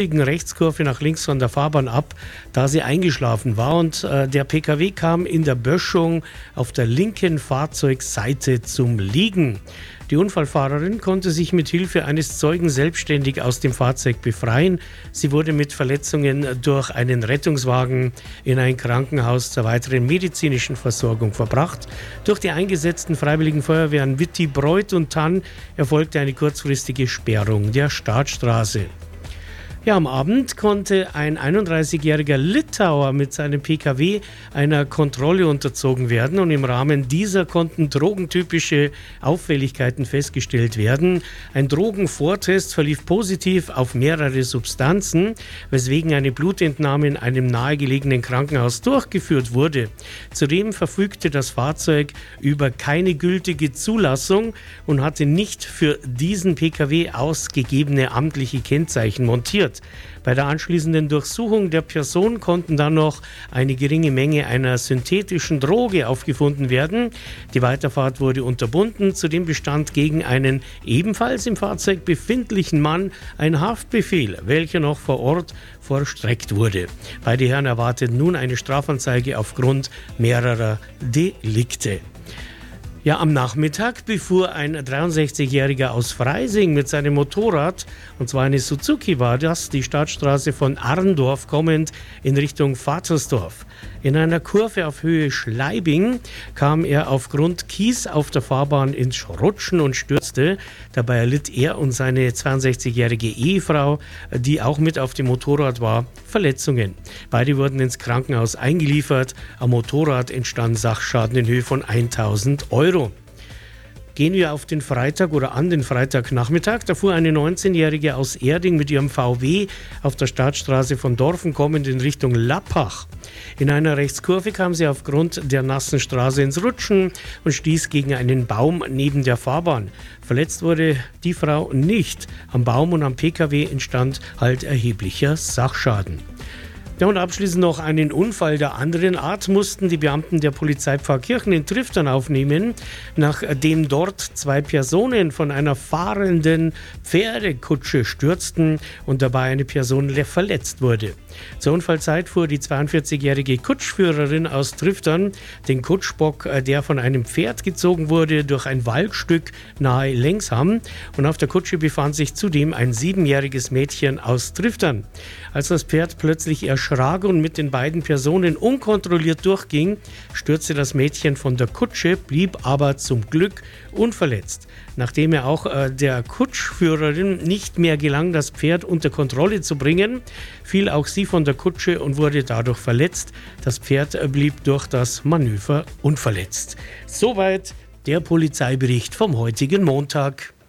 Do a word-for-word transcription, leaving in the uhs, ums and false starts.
Rechtskurve nach links von der Fahrbahn ab, da sie eingeschlafen war, und äh, der P K W kam in der Böschung auf der linken Fahrzeugseite zum Liegen. Die Unfallfahrerin konnte sich mit Hilfe eines Zeugen selbstständig aus dem Fahrzeug befreien. Sie wurde mit Verletzungen durch einen Rettungswagen in ein Krankenhaus zur weiteren medizinischen Versorgung verbracht. Durch die eingesetzten Freiwilligen Feuerwehren Wittibreuth und Thann erfolgte eine kurzfristige Sperrung der Startstraße. Ja, am Abend konnte ein einunddreißigjähriger Litauer mit seinem P K W einer Kontrolle unterzogen werden, und im Rahmen dieser konnten drogentypische Auffälligkeiten festgestellt werden. Ein Drogenvortest verlief positiv auf mehrere Substanzen, weswegen eine Blutentnahme in einem nahegelegenen Krankenhaus durchgeführt wurde. Zudem verfügte das Fahrzeug über keine gültige Zulassung und hatte nicht für diesen P K W ausgegebene amtliche Kennzeichen montiert. Bei der anschließenden Durchsuchung der Person konnten dann noch eine geringe Menge einer synthetischen Droge aufgefunden werden. Die Weiterfahrt wurde unterbunden. Zudem bestand gegen einen ebenfalls im Fahrzeug befindlichen Mann ein Haftbefehl, welcher noch vor Ort vollstreckt wurde. Beide Herren erwartet nun eine Strafanzeige aufgrund mehrerer Delikte. Ja, am Nachmittag befuhr ein dreiundsechzigjähriger aus Freising mit seinem Motorrad, und zwar eine Suzuki war das, die Startstraße von Arndorf kommend in Richtung Vatersdorf. In einer Kurve auf Höhe Schleibing kam er aufgrund Kies auf der Fahrbahn ins Rutschen und stürzte. Dabei erlitt er und seine zweiundsechzigjährige Ehefrau, die auch mit auf dem Motorrad war, Verletzungen. Beide wurden ins Krankenhaus eingeliefert. Am Motorrad entstand Sachschaden in Höhe von eintausend Euro. Gehen wir auf den Freitag oder an den Freitagnachmittag. Da fuhr eine neunzehnjährige aus Erding mit ihrem V W auf der Startstraße von Dorfen kommend in Richtung Lappach. In einer Rechtskurve kam sie aufgrund der nassen Straße ins Rutschen und stieß gegen einen Baum neben der Fahrbahn. Verletzt wurde die Frau nicht. Am Baum und am P K W entstand halt erheblicher Sachschaden. Ja, und abschließend noch einen Unfall der anderen Art mussten die Beamten der Polizei Pfarrkirchen in Triftern aufnehmen, nachdem dort zwei Personen von einer fahrenden Pferdekutsche stürzten und dabei eine Person verletzt wurde. Zur Unfallzeit fuhr die zweiundvierzigjährige Kutschführerin aus Triftern den Kutschbock, der von einem Pferd gezogen wurde, durch ein Waldstück nahe Lengsham, und auf der Kutsche befand sich zudem ein siebenjähriges Mädchen aus Triftern. Als das Pferd plötzlich erschrak und mit den beiden Personen unkontrolliert durchging, stürzte das Mädchen von der Kutsche, blieb aber zum Glück unverletzt. Nachdem er auch äh, der Kutschführerin nicht mehr gelang, das Pferd unter Kontrolle zu bringen, fiel auch sie von der Kutsche und wurde dadurch verletzt. Das Pferd äh, blieb durch das Manöver unverletzt. Soweit der Polizeibericht vom heutigen Montag.